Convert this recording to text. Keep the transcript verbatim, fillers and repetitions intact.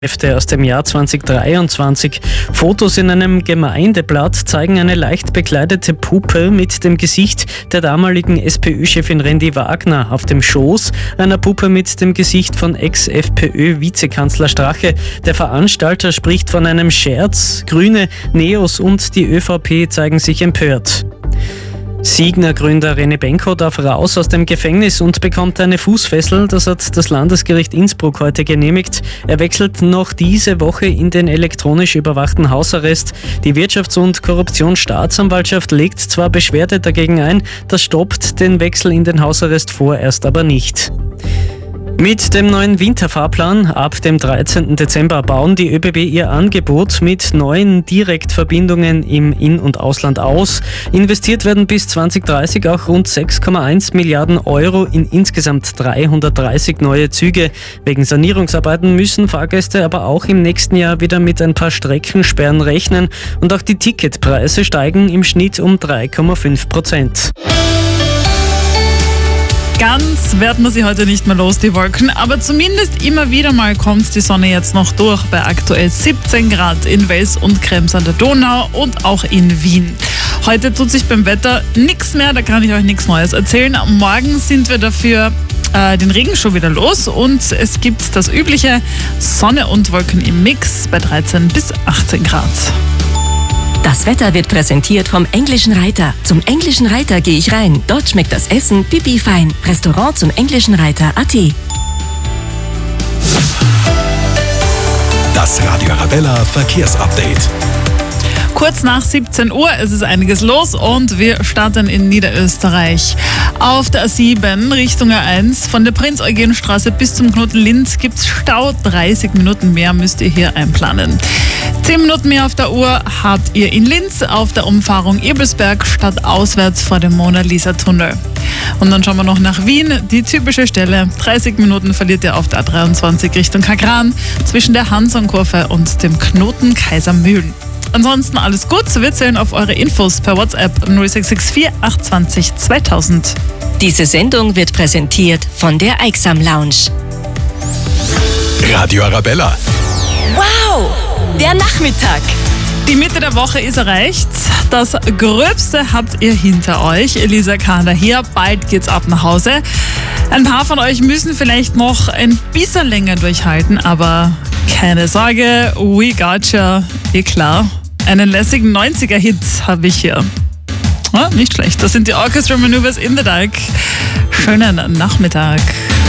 Hefte aus dem Jahr zweitausenddreiundzwanzig. Fotos in einem Gemeindeblatt zeigen eine leicht bekleidete Puppe mit dem Gesicht der damaligen SPÖ-Chefin Rendi Wagner auf dem Schoß einer Puppe mit dem Gesicht von Ex-FPÖ-Vizekanzler Strache. Der Veranstalter spricht von einem Scherz. Grüne, Neos und die ÖVP zeigen sich empört. Signa-Gründer René Benko darf raus aus dem Gefängnis und bekommt eine Fußfessel. Das hat das Landesgericht Innsbruck heute genehmigt. Er wechselt noch diese Woche in den elektronisch überwachten Hausarrest. Die Wirtschafts- und Korruptionsstaatsanwaltschaft legt zwar Beschwerde dagegen ein, das stoppt den Wechsel in den Hausarrest vorerst aber nicht. Mit dem neuen Winterfahrplan ab dem dreizehnten Dezember bauen die ÖBB ihr Angebot mit neuen Direktverbindungen im In- und Ausland aus. Investiert werden bis zwanzig dreißig auch rund sechs Komma eins Milliarden Euro in insgesamt dreihundertdreißig neue Züge. Wegen Sanierungsarbeiten müssen Fahrgäste aber auch im nächsten Jahr wieder mit ein paar Streckensperren rechnen und auch die Ticketpreise steigen im Schnitt um drei Komma fünf Prozent. Ganz werden wir sie heute nicht mehr los, die Wolken, aber zumindest immer wieder mal kommt die Sonne jetzt noch durch bei aktuell siebzehn Grad in Wels und Krems an der Donau und auch in Wien. Heute tut sich beim Wetter nichts mehr, da kann ich euch nichts Neues erzählen. Morgen sind wir dafür äh, den Regen schon wieder los und es gibt das übliche Sonne und Wolken im Mix bei dreizehn bis achtzehn Grad. Das Wetter wird präsentiert vom Englischen Reiter. Zum Englischen Reiter gehe ich rein. Dort schmeckt das Essen pipi fein. Restaurant zum Englischen Reiter Punkt at. Das Radio Arabella Verkehrsupdate. Kurz nach siebzehn Uhr, es ist einiges los und wir starten in Niederösterreich. Auf der A sieben Richtung A eins von der Prinz-Eugen-Straße bis zum Knoten Linz gibt es Stau. dreißig Minuten mehr müsst ihr hier einplanen. zehn Minuten mehr auf der Uhr habt ihr in Linz auf der Umfahrung Ebelsberg stadtauswärts vor dem Mona-Lisa-Tunnel. Und dann schauen wir noch nach Wien, die typische Stelle. dreißig Minuten verliert ihr auf der A dreiundzwanzig Richtung Kagran zwischen der Hansonkurve und dem Knoten Kaisermühlen. Ansonsten alles gut, wir zählen auf eure Infos per WhatsApp null sechs sechs vier acht zwei null zweitausend. Diese Sendung wird präsentiert von der Eiksam Lounge. Radio Arabella. Wow, der Nachmittag. Die Mitte der Woche ist erreicht. Das Gröbste habt ihr hinter euch. Elisa Kahner hier. Bald geht's ab nach Hause. Ein paar von euch müssen vielleicht noch ein bisschen länger durchhalten, aber keine Sorge, we gotcha. Eh klar. Einen lässigen neunziger-Hit habe ich hier. Ja, nicht schlecht. Das sind die Orchestra Maneuvers in the Dark. Schönen Nachmittag.